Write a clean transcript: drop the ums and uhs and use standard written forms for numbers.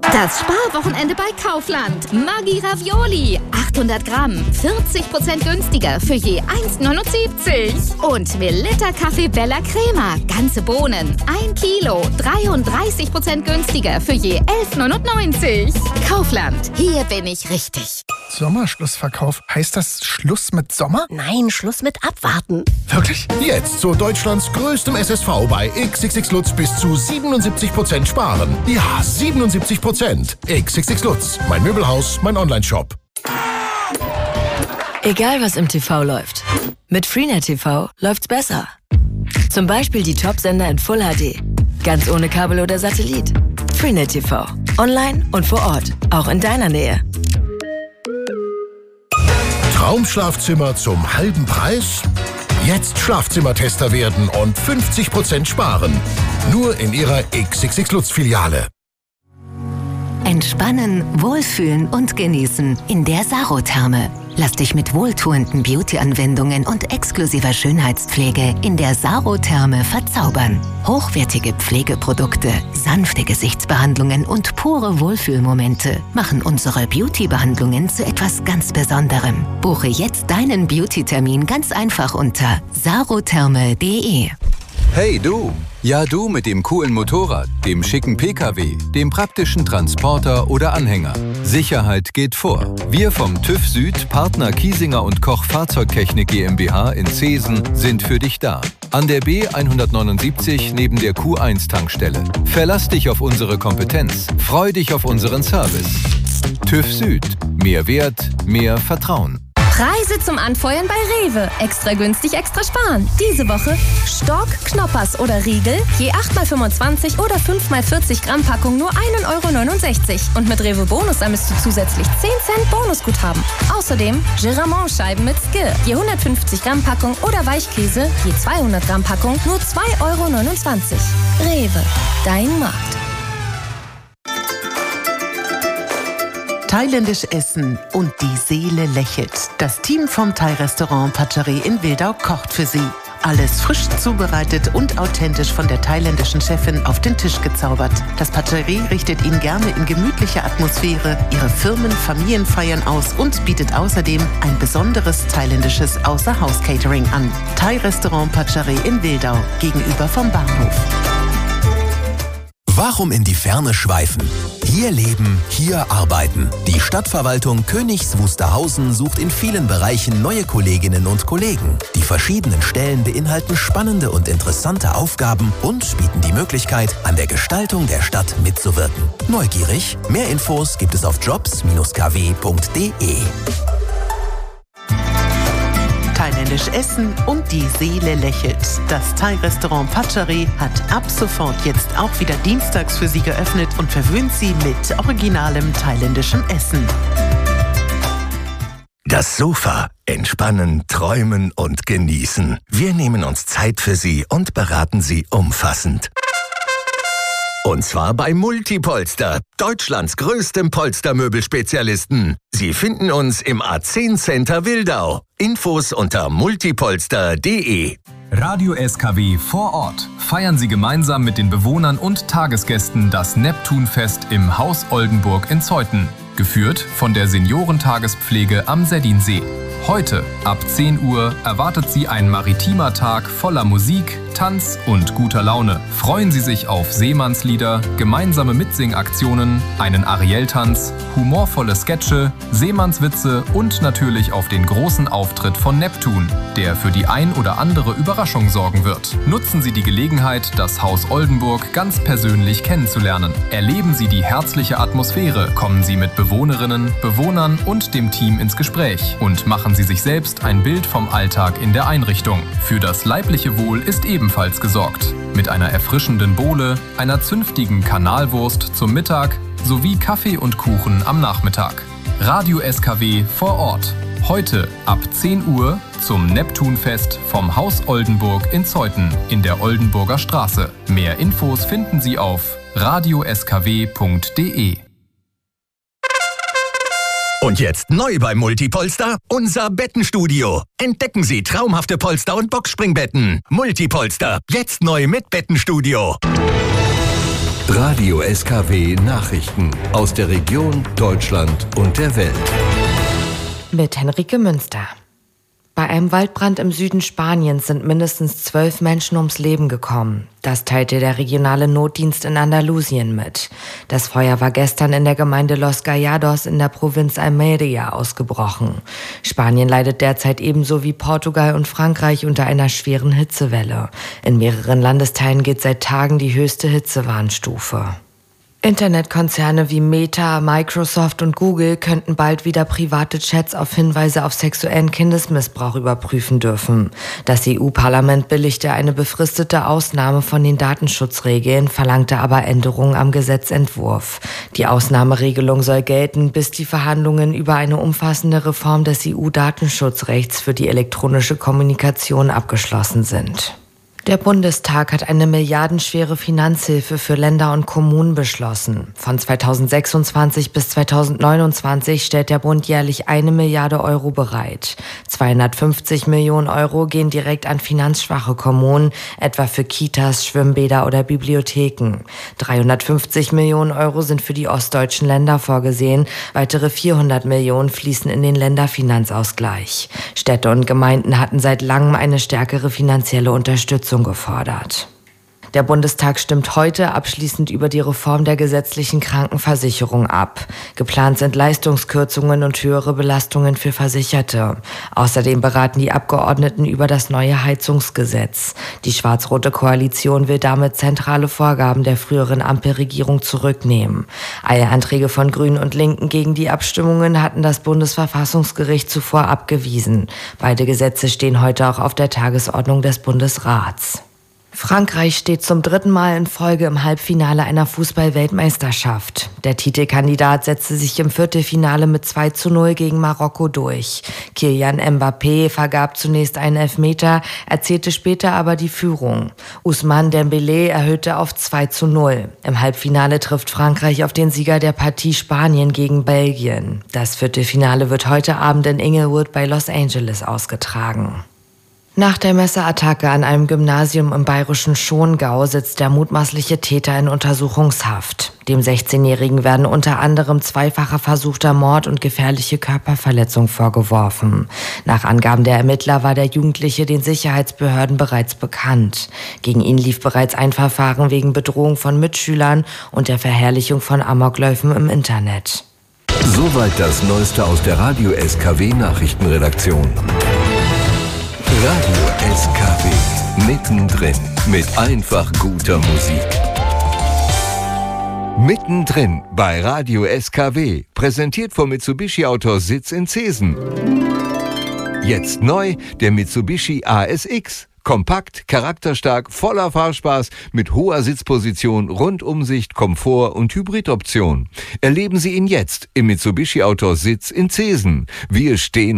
Das Sparwochenende bei Kaufland. Maggi Ravioli. 800 Gramm. 40% günstiger für je 1,79. Und Melitta Kaffee Bella Crema. Ganze Bohnen. 1 Kilo. 33% günstiger für je 11,99. Kaufland. Hier bin ich richtig. Sommerschlussverkauf. Heißt das Schluss mit Sommer? Nein, Schluss mit Abwarten. Wirklich? Jetzt zu Deutschlands größtem SSV bei XXX Lutz bis zu 77% sparen. Ja, 77%. XXX Lutz. Mein Möbelhaus, mein Onlineshop. Egal was im TV läuft. Mit Freenet TV läuft's besser. Zum Beispiel die Top-Sender in Full HD. Ganz ohne Kabel oder Satellit. Freenet TV. Online und vor Ort. Auch in deiner Nähe. Traumschlafzimmer zum halben Preis? Jetzt Schlafzimmertester werden und 50% sparen. Nur in Ihrer XXX Lutz Filiale. Entspannen, wohlfühlen und genießen in der Sarotherme. Lass dich mit wohltuenden Beauty-Anwendungen und exklusiver Schönheitspflege in der Sarotherme verzaubern. Hochwertige Pflegeprodukte, sanfte Gesichtsbehandlungen und pure Wohlfühlmomente machen unsere Beauty-Behandlungen zu etwas ganz Besonderem. Buche jetzt deinen Beauty-Termin ganz einfach unter sarotherme.de. Hey du! Ja du mit dem coolen Motorrad, dem schicken PKW, dem praktischen Transporter oder Anhänger. Sicherheit geht vor. Wir vom TÜV Süd, Partner Kiesinger und Koch Fahrzeugtechnik GmbH in Zeesen sind für dich da. An der B179 neben der Q1-Tankstelle. Verlass dich auf unsere Kompetenz. Freu dich auf unseren Service. TÜV Süd. Mehr Wert, mehr Vertrauen. Preise zum Anfeuern bei Rewe. Extra günstig, extra sparen. Diese Woche Stork, Knoppers oder Riegel, je 8x25 oder 5x40 Gramm Packung nur 1,69 €. Und mit Rewe Bonus ermisst du zusätzlich 10 Cent Bonusguthaben. Außerdem Giramont-Scheiben mit Skir, je 150 Gramm Packung oder Weichkäse, je 200 Gramm Packung nur 2,29 €. Rewe, dein Markt. Thailändisch essen und die Seele lächelt. Das Team vom Thai-Restaurant Pacharie in Wildau kocht für Sie. Alles frisch zubereitet und authentisch von der thailändischen Chefin auf den Tisch gezaubert. Das Pacharie richtet Ihnen gerne in gemütlicher Atmosphäre Ihre Familienfeiern aus und bietet außerdem ein besonderes thailändisches Außerhaus-Catering an. Thai-Restaurant Pacharie in Wildau, gegenüber vom Bahnhof. Warum in die Ferne schweifen? Hier leben, hier arbeiten. Die Stadtverwaltung Königs Wusterhausen sucht in vielen Bereichen neue Kolleginnen und Kollegen. Die verschiedenen Stellen beinhalten spannende und interessante Aufgaben und bieten die Möglichkeit, an der Gestaltung der Stadt mitzuwirken. Neugierig? Mehr Infos gibt es auf jobs-kw.de. Thailändisch essen und die Seele lächelt. Das Thai-Restaurant Pacharie hat ab sofort jetzt auch wieder dienstags für Sie geöffnet und verwöhnt Sie mit originalem thailändischem Essen. Das Sofa. Entspannen, träumen und genießen. Wir nehmen uns Zeit für Sie und beraten Sie umfassend. Und zwar bei Multipolster, Deutschlands größtem Polstermöbelspezialisten. Sie finden uns im A10 Center Wildau. Infos unter multipolster.de. Radio SKW vor Ort. Feiern Sie gemeinsam mit den Bewohnern und Tagesgästen das Neptunfest im Haus Oldenburg in Zeuthen. Geführt von der Seniorentagespflege am Seddinsee. Heute ab 10 Uhr erwartet Sie ein maritimer Tag voller Musik, Tanz und guter Laune. Freuen Sie sich auf Seemannslieder, gemeinsame Mitsingaktionen, einen Ariel-Tanz, humorvolle Sketche, Seemannswitze und natürlich auf den großen Auftritt von Neptun, der für die ein oder andere Überraschung sorgen wird. Nutzen Sie die Gelegenheit, das Haus Oldenburg ganz persönlich kennenzulernen. Erleben Sie die herzliche Atmosphäre, kommen Sie mit Bewohnerinnen, Bewohnern und dem Team ins Gespräch und machen Sie sich selbst ein Bild vom Alltag in der Einrichtung. Für das leibliche Wohl ist ebenfalls gesorgt. Mit einer erfrischenden Bowle, einer zünftigen Kanalwurst zum Mittag sowie Kaffee und Kuchen am Nachmittag. Radio SKW vor Ort. Heute ab 10 Uhr zum Neptunfest vom Haus Oldenburg in Zeuthen in der Oldenburger Straße. Mehr Infos finden Sie auf radioskw.de. Und jetzt neu bei Multipolster, unser Bettenstudio. Entdecken Sie traumhafte Polster- und Boxspringbetten. Multipolster, jetzt neu mit Bettenstudio. Radio SKW Nachrichten aus der Region, Deutschland und der Welt. Mit Henrike Münster. Bei einem Waldbrand im Süden Spaniens sind mindestens 12 Menschen ums Leben gekommen. Das teilte der regionale Notdienst in Andalusien mit. Das Feuer war gestern in der Gemeinde Los Gallados in der Provinz Almería ausgebrochen. Spanien leidet derzeit ebenso wie Portugal und Frankreich unter einer schweren Hitzewelle. In mehreren Landesteilen geht seit Tagen die höchste Hitzewarnstufe. Internetkonzerne wie Meta, Microsoft und Google könnten bald wieder private Chats auf Hinweise auf sexuellen Kindesmissbrauch überprüfen dürfen. Das EU-Parlament billigte eine befristete Ausnahme von den Datenschutzregeln, verlangte aber Änderungen am Gesetzentwurf. Die Ausnahmeregelung soll gelten, bis die Verhandlungen über eine umfassende Reform des EU-Datenschutzrechts für die elektronische Kommunikation abgeschlossen sind. Der Bundestag hat eine milliardenschwere Finanzhilfe für Länder und Kommunen beschlossen. Von 2026 bis 2029 stellt der Bund jährlich 1 Milliarde Euro bereit. 250 Millionen Euro gehen direkt an finanzschwache Kommunen, etwa für Kitas, Schwimmbäder oder Bibliotheken. 350 Millionen Euro sind für die ostdeutschen Länder vorgesehen. Weitere 400 Millionen fließen in den Länderfinanzausgleich. Städte und Gemeinden hatten seit langem eine stärkere finanzielle Unterstützung gefordert. Der Bundestag stimmt heute abschließend über die Reform der gesetzlichen Krankenversicherung ab. Geplant sind Leistungskürzungen und höhere Belastungen für Versicherte. Außerdem beraten die Abgeordneten über das neue Heizungsgesetz. Die schwarz-rote Koalition will damit zentrale Vorgaben der früheren Ampelregierung zurücknehmen. Eilanträge von Grünen und Linken gegen die Abstimmungen hatten das Bundesverfassungsgericht zuvor abgewiesen. Beide Gesetze stehen heute auch auf der Tagesordnung des Bundesrats. Frankreich steht zum 3. Mal in Folge im Halbfinale einer Fußball-Weltmeisterschaft. Der Titelkandidat setzte sich im Viertelfinale mit 2:0 gegen Marokko durch. Kylian Mbappé vergab zunächst einen Elfmeter, erzielte später aber die Führung. Ousmane Dembélé erhöhte auf 2:0. Im Halbfinale trifft Frankreich auf den Sieger der Partie Spanien gegen Belgien. Das Viertelfinale wird heute Abend in Inglewood bei Los Angeles ausgetragen. Nach der Messerattacke an einem Gymnasium im bayerischen Schongau sitzt der mutmaßliche Täter in Untersuchungshaft. Dem 16-Jährigen werden unter anderem zweifacher versuchter Mord und gefährliche Körperverletzung vorgeworfen. Nach Angaben der Ermittler war der Jugendliche den Sicherheitsbehörden bereits bekannt. Gegen ihn lief bereits ein Verfahren wegen Bedrohung von Mitschülern und der Verherrlichung von Amokläufen im Internet. Soweit das Neueste aus der Radio SKW Nachrichtenredaktion. Radio SKW, mittendrin, mit einfach guter Musik. Mittendrin bei Radio SKW, präsentiert vom Mitsubishi Autos Sitz in Zeesen. Jetzt neu der Mitsubishi ASX. Kompakt, charakterstark, voller Fahrspaß, mit hoher Sitzposition, Rundumsicht, Komfort und Hybridoption. Erleben Sie ihn jetzt im Mitsubishi Autos Sitz in Zeesen. Wir stehen